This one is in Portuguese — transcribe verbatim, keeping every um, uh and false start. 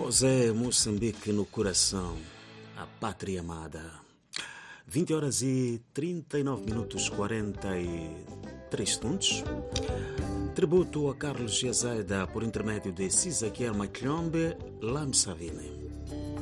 José Moçambique no coração, a pátria amada. vinte horas e trinta e nove minutos quarenta e três segundos. Tributo a Carlos Gezaida por intermédio de Cisaquiel Maclombe Lamsavine.